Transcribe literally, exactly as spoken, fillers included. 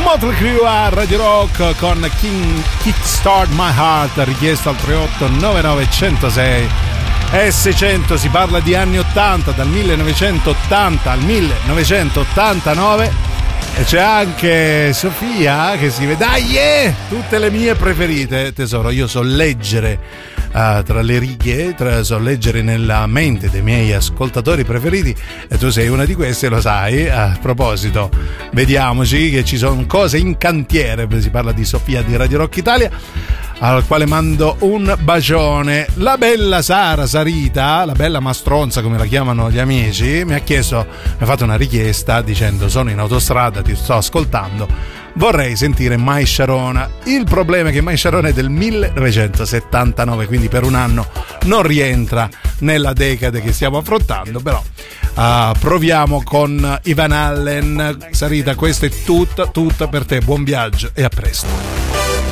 Motley Crue a Radio Rock con King Kickstart My Heart, richiesto al tre otto nove nove zero zero sei e seicento. Si parla di anni ottanta, dal millenovecentottanta al millenovecentottantanove, e c'è anche Sofia che si vede. Dai, yeah! Tutte le mie preferite, tesoro. Io so leggere Uh, tra le righe, tra, so leggere nella mente dei miei ascoltatori preferiti, e tu sei una di queste, lo sai. A proposito, vediamoci che ci sono cose in cantiere. Si parla di Sofia di Radio Rock Italia, al quale mando un bacione. La bella Sara Sarita, la bella mastronza come la chiamano gli amici, mi ha chiesto, mi ha fatto una richiesta dicendo: sono in autostrada, ti sto ascoltando, vorrei sentire Mai Sharona. Il problema è che Mai Sharona è del millenovecentosettantanove, quindi per un anno non rientra nella decade che stiamo affrontando, però uh, proviamo con Ivan Allen. Sarita, questo è tutto, tutto per te, buon viaggio e a presto.